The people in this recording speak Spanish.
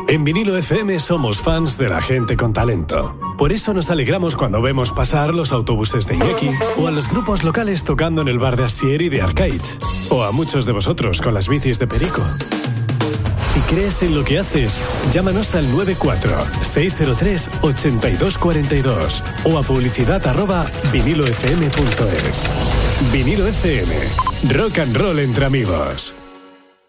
En Vinilo FM somos fans de la gente con talento. Por eso nos alegramos cuando vemos pasar los autobuses de Iñaki o a los grupos locales tocando en el bar de Asier y de Arcaiz. O a muchos de vosotros con las bicis de Perico. Si crees en lo que haces, llámanos al 94-603-8242 o a publicidad@vinilofm.es. Vinilo FM. Rock and roll entre amigos.